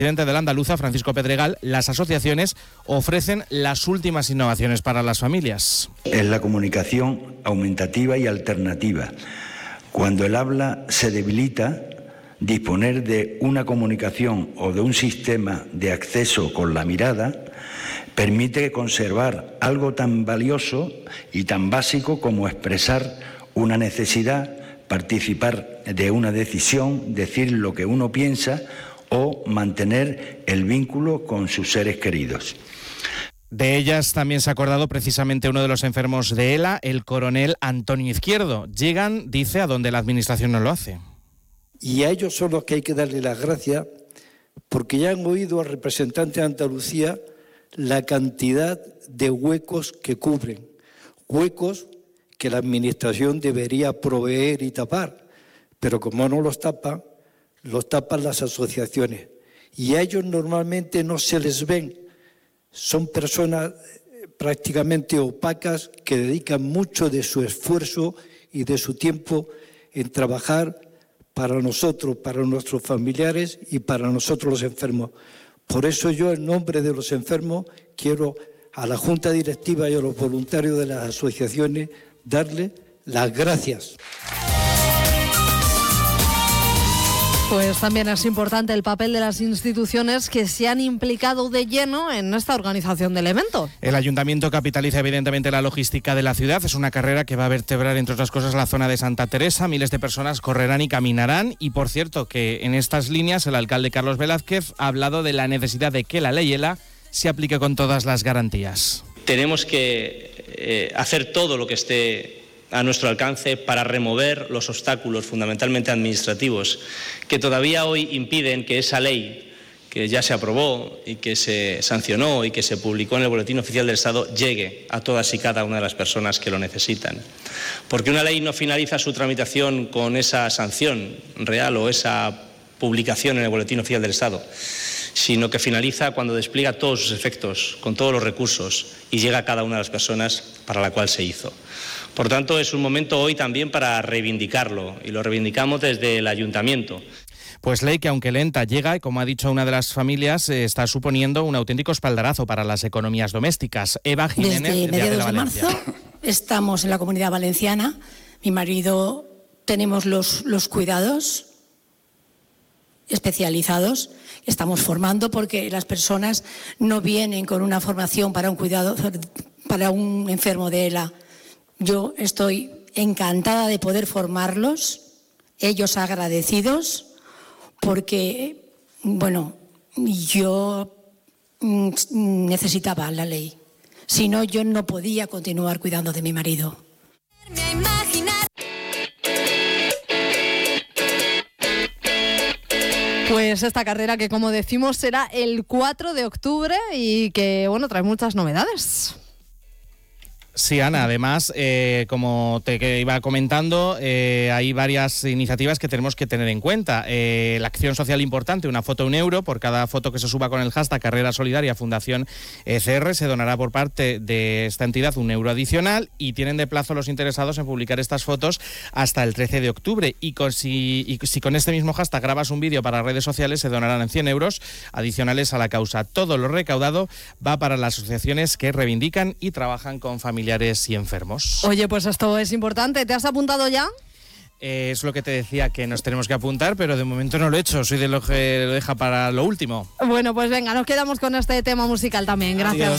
presidente de la Andaluza, Francisco Pedregal, las asociaciones ofrecen las últimas innovaciones para las familias. Es la comunicación aumentativa y alternativa. Cuando el habla se debilita, disponer de una comunicación o de un sistema de acceso con la mirada permite conservar algo tan valioso y tan básico como expresar una necesidad, participar de una decisión, decir lo que uno piensa o mantener el vínculo con sus seres queridos. De ellas también se ha acordado precisamente uno de los enfermos de ELA, el coronel Antonio Izquierdo. Llegan, dice, a donde la Administración no lo hace. Y a ellos son los que hay que darle las gracias, porque ya han oído al representante de Andalucía la cantidad de huecos que cubren, huecos que la Administración debería proveer y tapar, pero como no los tapan las asociaciones. Y a ellos normalmente no se les ven, son personas prácticamente opacas que dedican mucho de su esfuerzo y de su tiempo en trabajar para nosotros, para nuestros familiares y para nosotros los enfermos. Por eso yo, en nombre de los enfermos, quiero a la Junta Directiva y a los voluntarios de las asociaciones darle las gracias. Pues también es importante el papel de las instituciones que se han implicado de lleno en esta organización del evento. El Ayuntamiento capitaliza evidentemente la logística de la ciudad. Es una carrera que va a vertebrar, entre otras cosas, la zona de Santa Teresa. Miles de personas correrán y caminarán. Y, por cierto, que en estas líneas el alcalde Carlos Velázquez ha hablado de la necesidad de que la ley ELA se aplique con todas las garantías. Tenemos que hacer todo lo que esté a nuestro alcance para remover los obstáculos fundamentalmente administrativos que todavía hoy impiden que esa ley que ya se aprobó y que se sancionó y que se publicó en el Boletín Oficial del Estado llegue a todas y cada una de las personas que lo necesitan. Porque una ley no finaliza su tramitación con esa sanción real o esa publicación en el Boletín Oficial del Estado, sino que finaliza cuando despliega todos sus efectos, con todos los recursos, y llega a cada una de las personas para la cual se hizo. Por tanto, es un momento hoy también para reivindicarlo, y lo reivindicamos desde el Ayuntamiento. Pues ley que, aunque lenta, llega y, como ha dicho una de las familias, está suponiendo un auténtico espaldarazo para las economías domésticas. Eva Jiménez, desde mediados de marzo estamos en la Comunidad Valenciana. Mi marido, tenemos los cuidados especializados. Estamos formando porque las personas no vienen con una formación para un cuidado, para un enfermo de ELA. Yo estoy encantada de poder formarlos, ellos agradecidos, porque, bueno, yo necesitaba la ley. Si no, yo no podía continuar cuidando de mi marido. Pues esta carrera que, como decimos, será el 4 de octubre y que, bueno, trae muchas novedades. Sí, Ana, además, como te iba comentando, hay varias iniciativas que tenemos que tener en cuenta. La acción social importante, una foto €1, por cada foto que se suba con el hashtag Carrera Solidaria Fundación ECR, se donará por parte de esta entidad €1 adicional, y tienen de plazo los interesados en publicar estas fotos hasta el 13 de octubre. Y si con este mismo hashtag grabas un vídeo para redes sociales, se donarán €100 adicionales a la causa. Todo lo recaudado va para las asociaciones que reivindican y trabajan con familiares y enfermos. Oye, pues esto es importante. ¿Te has apuntado ya? Es lo que te decía, que nos tenemos que apuntar, pero de momento no lo he hecho. Soy de los que lo deja para lo último. Bueno, pues venga, nos quedamos con este tema musical también. Gracias. Adiós.